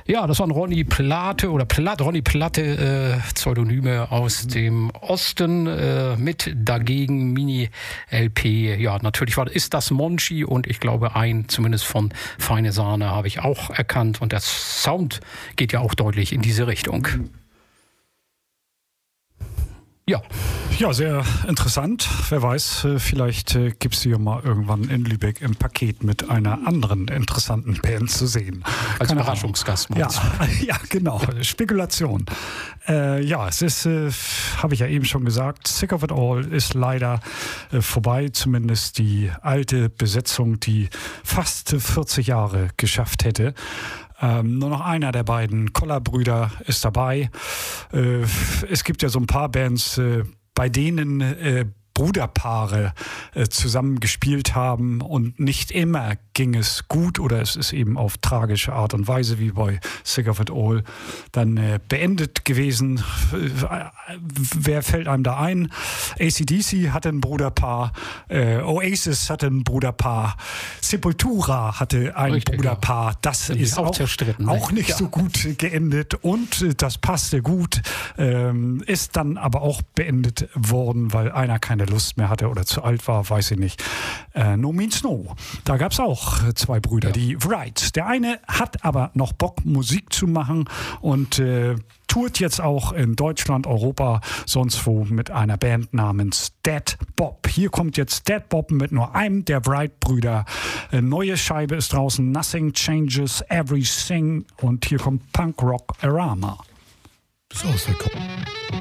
Ja, das waren Ronny Plate Ronny Platte, Pseudonyme aus dem Osten mit Dagegen Mini-LP. Ja, natürlich ist das Monchi und ich glaube zumindest von Feine Sahne habe ich auch erkannt und der Sound geht ja auch deutlich in diese Richtung. Ja. Ja, sehr interessant. Wer weiß, vielleicht gibt es hier mal irgendwann in Lübeck im Paket mit einer anderen interessanten Band zu sehen. Als Überraschungsgast. Ja, genau. Spekulation. Es ist, habe ich ja eben schon gesagt, Sick of It All ist leider vorbei. Zumindest die alte Besetzung, die fast 40 Jahre geschafft hätte. Nur noch einer der beiden Koller-Brüder ist dabei. Es gibt ja so ein paar Bands, bei denen Bruderpaare zusammen gespielt haben und nicht immer ging es gut oder es ist eben auf tragische Art und Weise wie bei Sick of It All dann beendet gewesen. Wer fällt einem da ein? AC/DC hatte ein Bruderpaar, Oasis hatte ein Bruderpaar, Sepultura hatte ein Bruderpaar. Das ist auch zerstritten, auch nicht so gut geendet und das passte gut, ist dann aber auch beendet worden, weil einer keine Lust mehr hatte oder zu alt war, weiß ich nicht. No Means No. Da gab es auch zwei Brüder, die Wrights. Der eine hat aber noch Bock, Musik zu machen und tourt jetzt auch in Deutschland, Europa, sonst wo mit einer Band namens Dead Bob. Hier kommt jetzt Dead Bob mit nur einem der Wright-Brüder. Neue Scheibe ist draußen, Nothing Changes Everything und hier kommt Punk Rock Arama. Das ist ausgekommen.